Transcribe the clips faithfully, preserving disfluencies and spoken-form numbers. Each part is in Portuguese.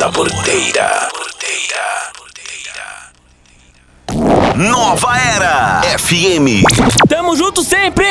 da Porteira. Nova Era F M. Tamo junto sempre!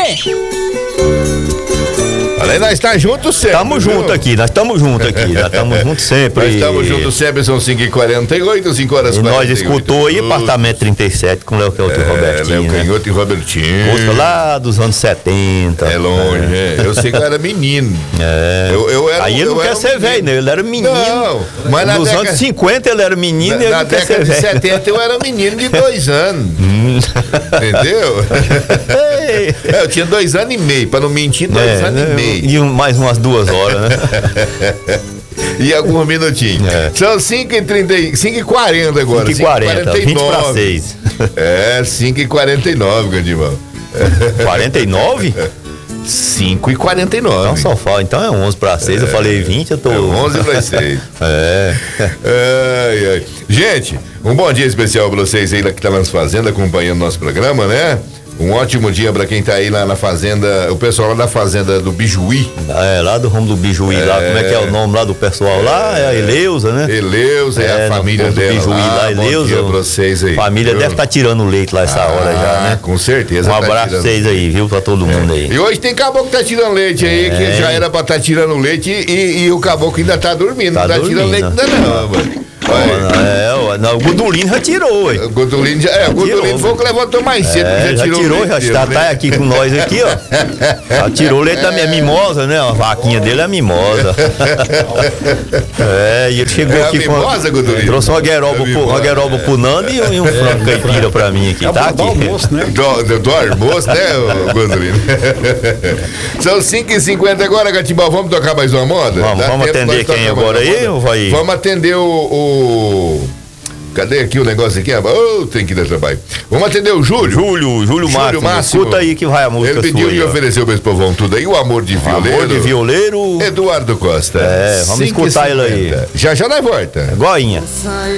Olha, nós estamos juntos sempre. Tamo junto aqui, nós estamos juntos aqui, nós estamos juntos sempre. Nós estamos juntos sempre, são cinco e quarenta e oito, cinco horas e quarenta nós escutou aí Apartamento trinta e sete com Léo Canhoto e Robertinho. Léo Canhoto, né? E Robertinho. Música lá dos anos setenta. É longe, é. Eu sei que eu era menino. É. Eu, eu era, aí ele não quer um ser velho, né? Ele era menino. Não, mas na nos década... anos cinquenta ele era menino na, e ele na não quer ser década de velho. setenta eu era menino de dois anos. Entendeu? É, eu tinha dois anos e meio, pra não mentir, dois é, anos e meio. E mais umas duas horas, né? E alguns minutinhos. É. São cinco e quarenta agora. cinco e quarenta, vinte para seis. É, cinco e quarenta e nove, Gandimão. quarenta e nove? cinco e quarenta e nove. Então só falta, então é onze para seis, é, eu falei vinte, eu tô... É onze para seis. É. Ai, ai. Gente, um bom dia especial para vocês aí que tá nas fazendas acompanhando nosso programa, né? Um ótimo dia pra quem tá aí lá na fazenda, o pessoal lá da fazenda do Bijuí. É, lá do rumo do Bijuí, é, lá, como é que é o nome lá do pessoal lá? É a Eleusa, né? Eleusa, é, é a família dela. Bijuí lá, lá Eleusa. Bom dia pra vocês aí. Família viu? Deve estar tá tirando leite lá essa ah, hora já, né? Com certeza. Um abraço tá pra vocês aí, viu? Pra todo mundo aí. E hoje tem caboclo que tá tirando leite aí, é. que já era pra estar tá tirando leite e, e o caboclo ainda tá dormindo. Tá não tá dormindo. tirando leite ainda não, mano. É, não, o Godulino já tirou, ué. O Godulino já, é, o Godulino foi o que levantou mais cedo, é, já, já tirou, tirou já está né? tá aqui com nós aqui, ó. Já tirou o leite da minha mimosa, né? A vaquinha dele é a mimosa. É, e ele chegou é aqui a mimosa, com. Godulino? Trouxe uma gueroba é pro, gueroba pro Nando e, e um frango é, caipira pra mim aqui, é tá? Do aqui. almoço, né? Do, do, do almoço, né, Godulino? São cinco e cinquenta agora, Gatibal, vamos tocar mais uma moda? Vamos, vamos atender quem agora aí ou vai? Vamos atender o... o... Cadê aqui o negócio aqui? Oh, tem que dar trabalho. Vamos atender o Júlio. Júlio, Júlio Máximo. Máximo. Escuta aí que vai a música. Ele pediu e ofereceu pra esse povão tudo aí. O Amor de Violeiro. Amor de Violeiro. Eduardo Costa. É, vamos escutar ele aí. Já já nós volta. Goinha.